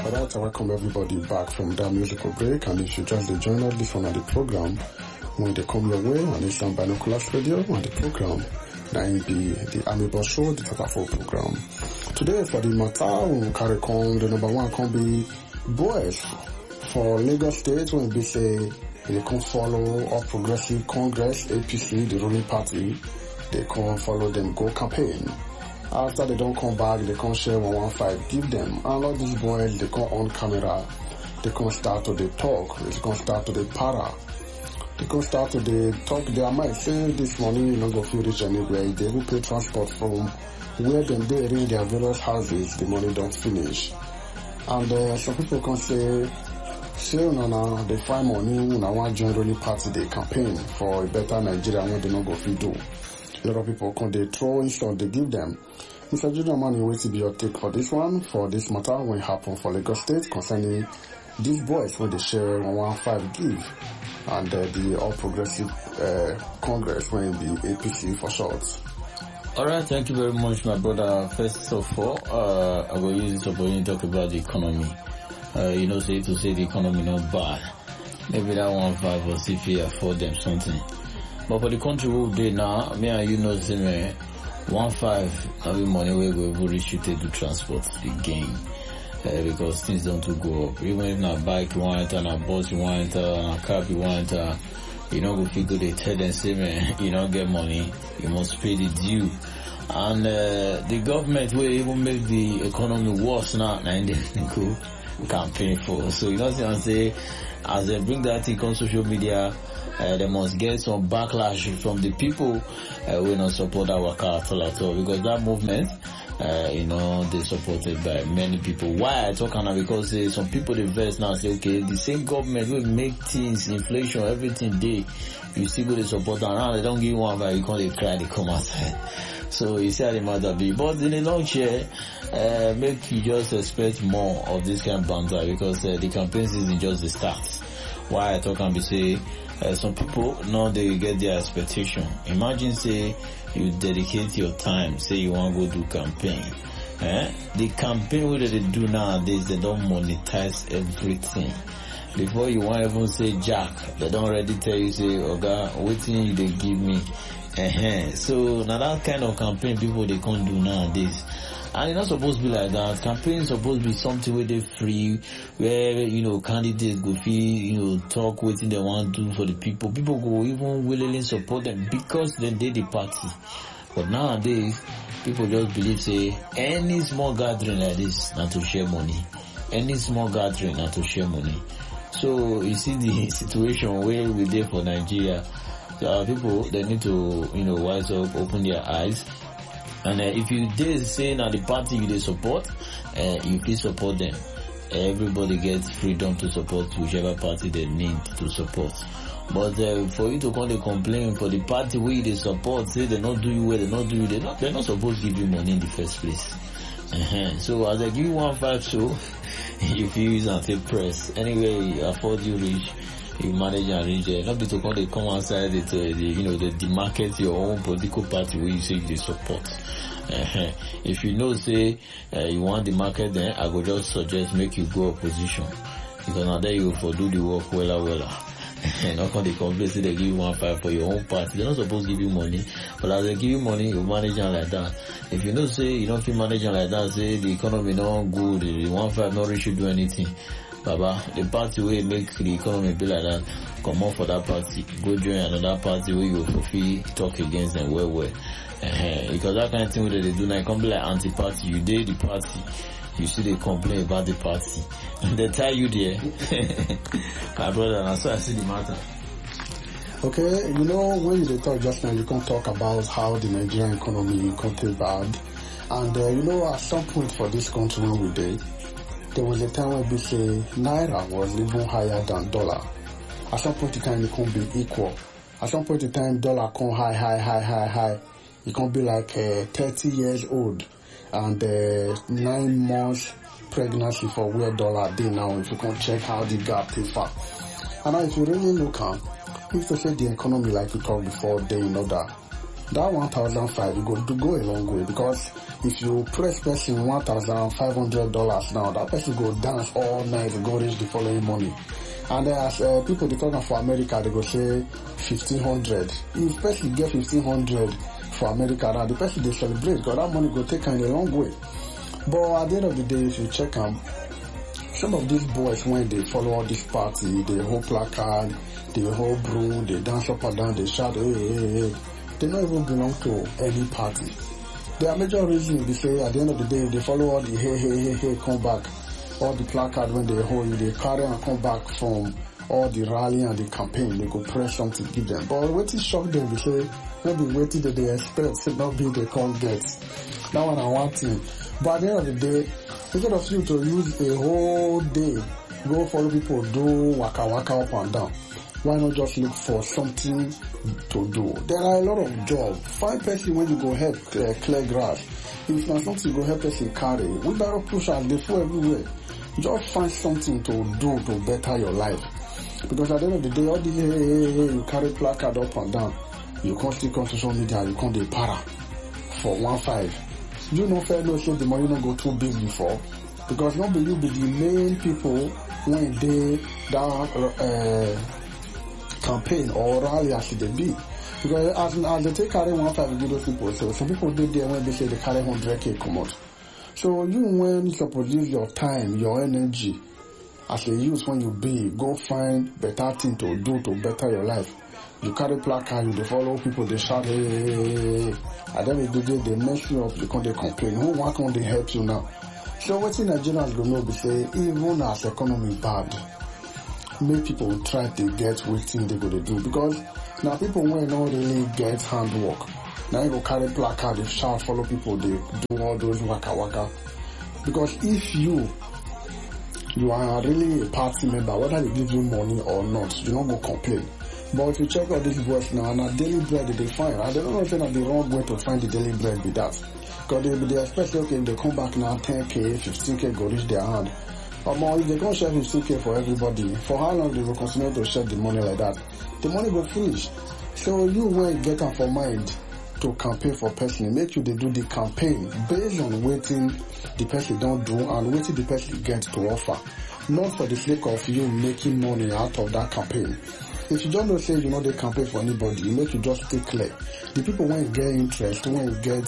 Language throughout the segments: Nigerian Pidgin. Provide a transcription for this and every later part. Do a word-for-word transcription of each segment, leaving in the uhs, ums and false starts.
Alright, I welcome everybody back from that musical break, and if you just join us this one on the program, when they come your way on Eastern Binoculars Radio on the program, that will be the Army Boss Show, the Tatafo program. Today for the matter, we will carry on, the number one can be boys for Lagos State, when they say they can follow All Progressive Congress, A P C, the ruling party, they can follow them, go campaign. After they don't come back, they can share one one five, give them. And all these boys, they come on camera, they can start to they talk, they can start to they para, they can start to they talk their mind, say this money you not go feel rich anywhere, they will pay transport from where them they reach their various houses, the money don't finish. And uh, some people can say, say no, no, they find money, no one join ruling party, they campaign for a better Nigeria when they not go feel do. A lot of people can they throw instant they give them. Mister Junior Money, wait to be your take for this one, for this matter when it happened for Lagos State concerning these boys when they share one one five give, and uh, the All Progressive uh, Congress when the A P C for short. Alright, thank you very much, my brother. First of all, uh, I will use this opportunity to talk about the economy. Uh, you know, say to say the economy not bad. Maybe that one five or see if you afford them something. But for the country we do now, me and you know, say me, one five every money we go over reach you to do transport the gain, uh, because things don't to go up. Even if na bike you want enter, na bus you want enter, na cab you want enter, you know, if you go they tell them say me, you don't get money, you must pay the due. And uh, the government will even make the economy worse now, and they go campaign for. So you know what I'm saying? As they bring that thing on social media, Uh, they must get some backlash from the people uh, who not support our car at all at all, because that movement, uh, you know, they supported by many people. Why I talk now? Because uh, some people they verse now say, okay, the same government will make things, inflation, everything day, you still go to support, and now they don't give one, but you can't they cry, they come outside. So you see how the matter be. But in a nutshell, uh, make you just expect more of this kind of banter, because uh, the campaign season just the start. Why I talk and be say, Uh, some people know they get their expectation. Imagine say you dedicate your time, say you want to go do campaign. Eh? The campaign what they do nowadays, they don't monetize everything. Before you want even say Jack, they don't already tell you say, Oga, what thing you they give me? Uh-huh. So now that kind of campaign people they can't do nowadays. And it's not supposed to be like that. Campaign is supposed to be something where they free, where, you know, candidates go feel, you know, talk what they want to do for the people. People go even willingly support them because they did the party. But nowadays, people just believe, say, any small gathering like this, not to share money. Any small gathering, not to share money. So, you see the situation where we're there for Nigeria. So our people, they need to, you know, wise up, open their eyes. And uh, if you did say now the party you they support, uh, you please support them. Everybody gets freedom to support whichever party they need to support. But uh, for you to come and complain for the party where they support, say they not do you well, they not do you, they not they're not supposed to give you money in the first place. Uh-huh. So as I give you one five, so you feel use and take press. Anyway, you afford you reach. You manage and reach there. Not be to come, they come outside, it, uh, the, you know, they demarket your own political party where you say they support. Uh-huh. If you know, say, uh, you want the market, then I would just suggest make you go opposition. Because now there you for do the work wella wella. Not when they complain, say they give you one five for your own party. They're not supposed to give you money. But as they give you money, you manage it like that. If you know, say, you don't feel manage it like that, say the economy not good, the one five not really should do anything. Baba, the party will make the economy be like that. Come on for that party. Go join another party where you fulfill talk against them well well. Uh-huh. Because that kind of thing that they do now, come be like anti-party. You did the party. You see they complain about the party. And they tell you there. My brother, and so I see the matter. Okay, you know, when you talk just now, you can talk about how the Nigerian economy country bad. And uh, you know, at some point for this country when we did, there was a time when we say Naira was even higher than dollar. At some point in time, it can't be equal. At some point in time, dollar can high, high, high, high, high. It can be like uh, thirty years old and uh, nine months pregnancy for where dollar day now. If you can check how the gap is far. And now if you really look at, if to say the economy like we talked before, they in order. that one thousand five you go do go a long way, because if you press person one thousand five hundred dollars now, that person go dance all night and go reach the following morning. And then as uh, people they talking for America, they go say fifteen hundred. If person get fifteen hundred for America now, the person they celebrate because that money go take kind a long way. But at the end of the day, if you check them, um, some of these boys, when they follow all this party, they hold placard, they hold broom, they dance up and down, they shout, hey, hey, hey. They don't even belong to any party. Their major reason, they say, at the end of the day, they follow all the hey, hey, hey, hey, come back. All the placard when they hold you, they carry and come back from all the rally and the campaign. They go press something to give them. But what is shock them, they say, maybe waiting that they expect, should not be they can't get. That one I want to. But at the end of the day, instead of you to use a whole day, go follow people, do waka waka up and down. Why not just look for something to do? There are a lot of jobs. Find person when you go help uh, clear grass. If not something you go help person carry. We better push out, they full everywhere. Just find something to do to better your life. Because at the end of the day, all the hey, hey, hey, you carry placard up and down. You can't still come to social media, you can't do para for one five. You know fair no say the money not go too big before. Because not be you be the main people when they that uh, campaign or rally as they be. Because as, as they take carry one five with those people, so some people did there when they say they carry one hundred K come out. So you when you suppose use your time, your energy as a youth when you be, go find better thing to do to better your life. You carry placard, you they follow people, they shout, hey, hey, hey, hey. At the end of the day, they mess you up, you can't they complain. Who, why can't they help you now? So what in Nigerians go know, they say, even as economy bad, make people try to get what thing they go to do. Because now people when not really get handwork. Now you go carry placard, they shout, follow people, they do all those waka waka. Because if you, you are really a party member, whether they give you money or not, you don't go complain. But if you check out these boys now, and a daily bread they find, I don't know if it's the wrong way to find the daily bread with that. Because they, they expect, okay, if they come back now, ten K, fifteen K go reach their hand. But more, if they can't share fifteen K for everybody, for how long they will continue to share the money like that? The money will finish. So you will get them for mind to campaign for person, make you they do the campaign based on waiting the person don't do and waiting the person get to offer. Not for the sake of you making money out of that campaign. If you don't say you know they campaign for anybody, you make you just stay clear. The people when get interest, when get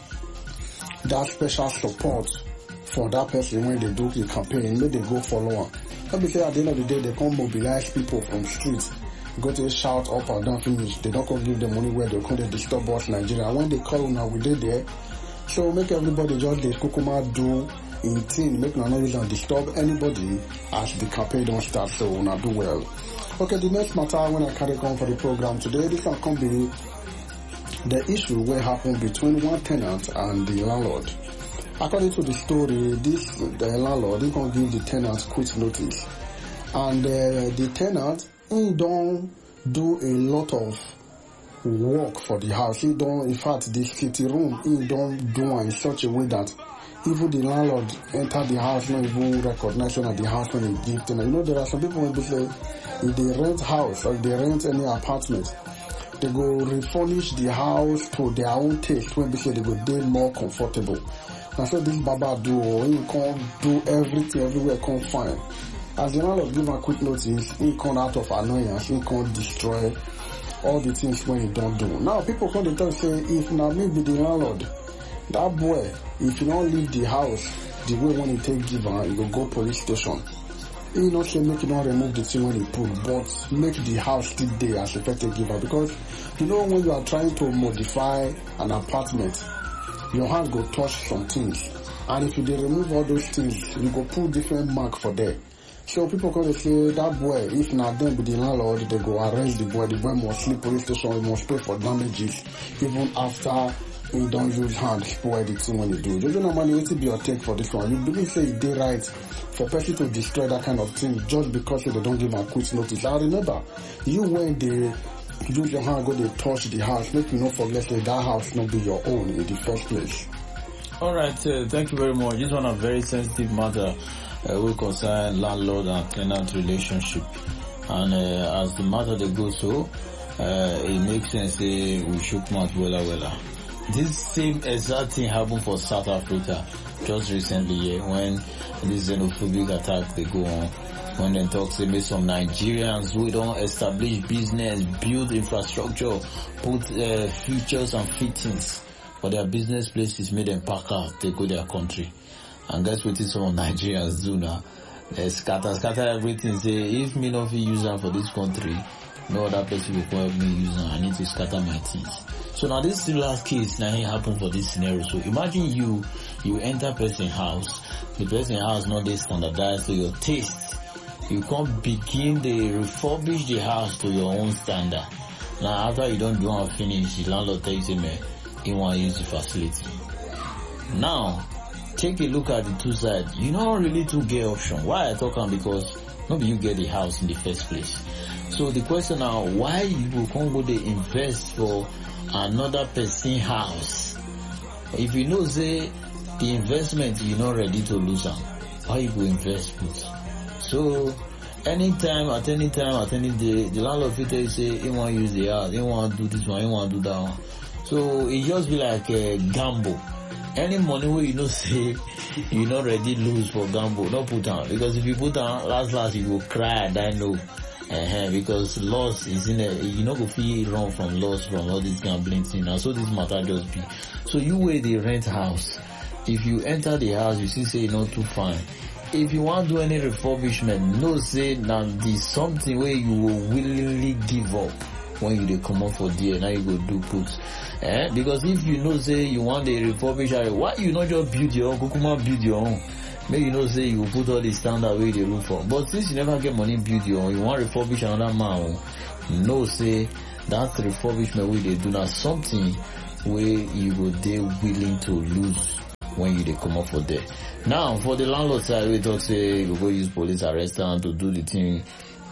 that special support for that person when they do the campaign, make they go follow on. Let me say at the end of the day they can't mobilize people from streets. Go to shout up and down finish. They don't come give them money where they can't disturb us Nigeria. When they call now we did there. So make everybody just the kukuma do in team, make no noise and disturb anybody as the campaign don't start, so now do well. Okay, the next matter when I carry on for the program today, this can come be the issue where happened between one tenant and the landlord. According to the story, this the landlord he can give the tenant quit notice, and uh, the tenant he don't do a lot of work for the house. He don't, in fact, the city room he don't do in such a way that even the landlord enter the house not even recognition of the house when he give tenant. You know there are some people when they say if they rent house or if they rent any apartment, they go refurnish the house to their own taste when they say they go be more comfortable. And so this Baba do, or he can't do everything everywhere, can't find. As the landlord give a quick notice, he come out of annoyance, he can't destroy all the things when he don't do. Now people come to tell say, if now me be the landlord, that boy, if you don't leave the house the way when he take give her, he will go police station. He not say make you not remove the thing when he put, but make the house still there as effective giver. Because you know when you are trying to modify an apartment, your hand go touch some things, and if you dey remove all those things, you go put different mark for there. So people come to say that boy, if not them be the landlord, they go arrest the boy. The boy must sleep police station, he must pay for damages, even after he don't use hand spoil the thing when you do. You don't normally what be your take for this one. You believe say it dey right for person to destroy that kind of thing just because they don't give a quick notice. I remember you when they use your hand go they touch the house, make you not forget that that house not be your own in the first place. All right, uh, thank you very much. This one a very sensitive matter. Uh, will concern landlord and tenant relationship, and uh, as the matter they go so, uh, it makes sense say we shook mouth wella wella. This same exact thing happened for South Africa just recently here when this xenophobic attack they go on. When they talk say maybe some Nigerians who don't establish business, build infrastructure, put uh, features and fittings for their business places, made them pack out, they go their country. And guess what some of Nigerians do now? They scatter, scatter everything, say if me not use them for this country, no other person will help me use them. I need to scatter my things. So now this is the last case now it happened for this scenario. So imagine you, you enter person house, the person house not they standardized to your taste. You can't begin to refurbish the house to your own standard. Now after you don't do and finish, the landlord tells you, man, he want to use the facility. Now, take a look at the two sides. You don't really to get option. Why I talk on? Because maybe you get the house in the first place. So the question now, why you will come go to invest for another person house? If you know say the investment you're not ready to lose them, why you will invest with? So anytime, at any time, at any day, the landlord will tell you say he want to use the house, he want to do this one, he want to do that one. So it just be like a gamble. Any money where you know say you not ready lose for gamble, not put on. Because if you put on last last you will cry and I know. Uh-huh, because loss is in a, you know, go feel run from loss from all this gambling thing. Now, so this matter just be. So you where they rent house. If you enter the house, you see say you not too fine. If you want to do any refurbishment, no say now there's something where you will willingly give up when you dey come up for there. Now you go do put. Eh? Because if you know say you want a refurbish, why you not just build your own? Kukuma build your own. Maybe you know say you will put all the standard way they look for. But since you never get money build your own, you want to refurbish another man. No say that refurbishment way they do now something where you will they willing to lose when you they come up for there. Now for the landlord side, we talk say you go use police arrest them to do the thing.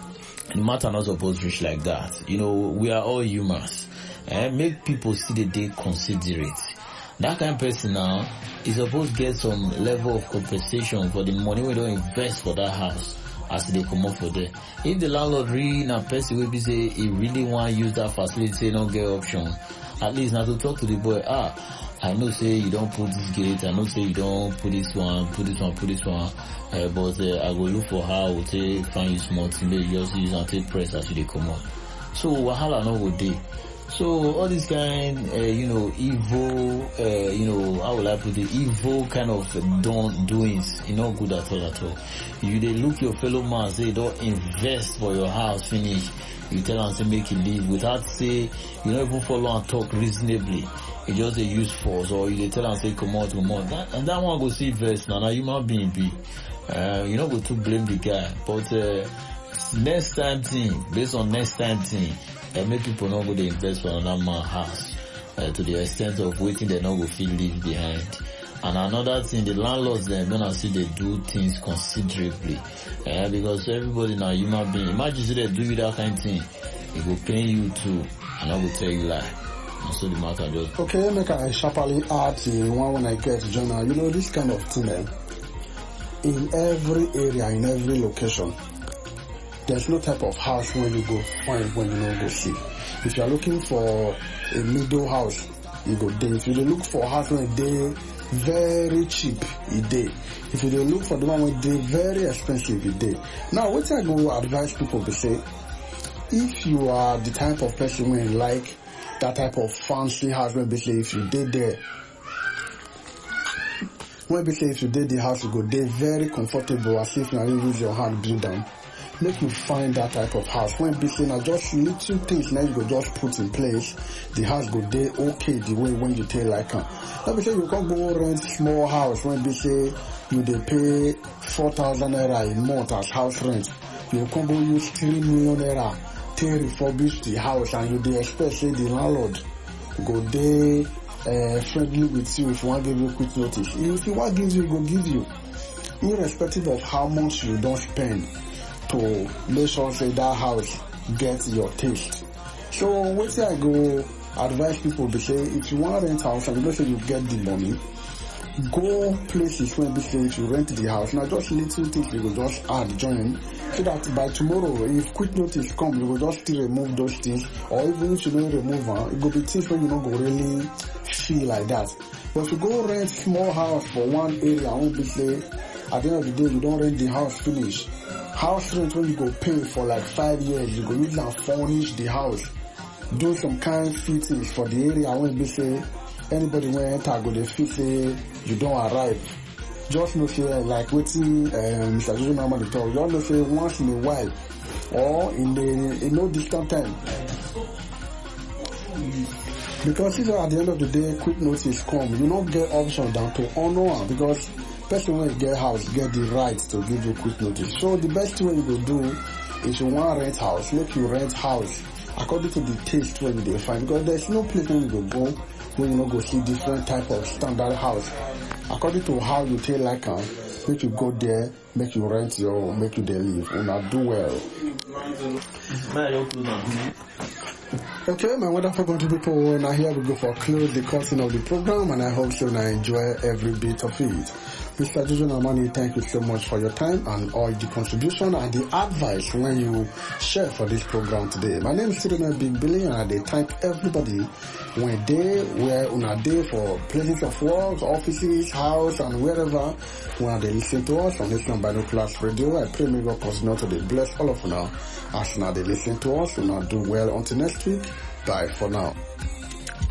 The matter not supposed to reach like that. You know, we are all humans. And make people see the day considerate. That kind of person now is supposed to get some level of compensation for the money we don't invest for that house as they come up for there. If the landlord really na person will be say he really want to use that facility, say no get option, at least now to talk to the boy, ah, I know say you don't put this gate, I know say you don't put this one, put this one, put this one, uh, but uh, I go look for how I will take find you small thing, maybe just use and take press as they come up. So wahala no go dey. So all this kind, uh, you know, evil, uh, you know, how will I put it, evil kind of don doings, you know, good at all at all. You they look your fellow man, say don't invest for your house, finish. You tell them say make it leave without say, you know, even follow and talk reasonably. You just a use force, or you tell them say come out, come out. That, and that one go see invest now. Now you might be be, uh, you know, go to blame the guy, but uh, next time thing, based on next time thing. And make people not go to invest for another man's house uh, to the extent of waiting they not go feel leave behind. And another thing, the landlords then gonna see they do things considerably uh, because everybody now human being. Imagine say they do you that kind of thing, it will pay you too, and I will tell you lie. And so the matter just okay. Make I sharply add the one when I get to journal. You know this kind of thing eh? In every area, in every location. There's no type of house when you go find when you don't go see. If you are looking for a middle house, you go there. If you look for a house when they very cheap, you day. If you look for the one when they very expensive, you day. Now, what I go advise people to say, if you are the type of person when you like that type of fancy house, when they say if you did there, when they say if you did the house, you go there very comfortable as if you are use your hand build them. Make you find that type of house. When be saying just little things now you go just put in place, the house go there okay the way when you tell like them. Let me say you can't go rent small house when they say you they pay four thousand naira a month as house rent. You can't go use three million naira to refurbish the house and you they expect say the landlord go there uh, friendly with you if you want to give you quick notice. If you want to give you, go give you. Irrespective of how much you don't spend to make sure say that house gets your taste. So what I go advise people to say if you want to rent house and you know say you get the money, go places where be say if you rent the house, now just little things you go just add join, so that by tomorrow if quick notice come, you go just still remove those things, or even if you don't remove them, it go be things where you not go really feel like that. But if you go rent small house for one area, won't be say at the end of the day you don't rent the house finish. House rent when you go pay for like five years, you go use and furnish the house, do some kind of fittings for the area when be say anybody when enter go they feel say you don't arrive. Just know say like waiting um, Mister Jojo normally talk, you all know say once in a while or in the in no distant time. Because if at the end of the day quick notice come, you don't get option than to honor, because person when you get house get the right to give you quick notice. So the best way you go do is you want rent house, make you rent house according to the taste when you dey find, because there's no place where you go go where you not go see different type of standard house. According to how you take like am, make you go there, make you rent your, make you there live. Una do well. Okay, my wonderful country people, now here we go for close the curtain of the program, and I hope so you enjoy every bit of it. Mister Jojo Namani, thank you so much for your time and all the contribution and the advice when you share for this program today. My name is Sirena Big Billy, and I thank everybody when they were on a day for places of work, offices, house, and wherever when they listen to us on National Binoculars Radio. I pray may God continue to bless all of you now as now they listen to us. We now do well until next week. Bye for now.